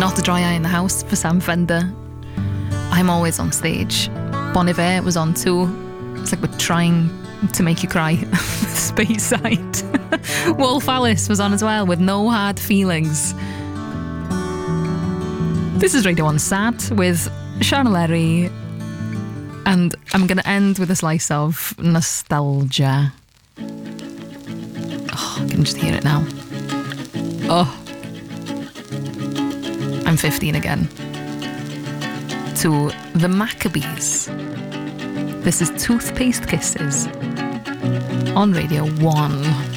Not a Dry Eye in the House for Sam Fender. I'm Always on Stage. Bon Iver was on too. It's like we're trying to make you cry. Speyside. Wolf Alice was on as well with No Hard Feelings. This is Radio 1 Sad with Sharon O'Leary, and I'm going to end with a slice of nostalgia. Oh, I can just hear it now. Oh, I'm 15 again. To the Maccabees. This is Toothpaste Kisses on Radio 1.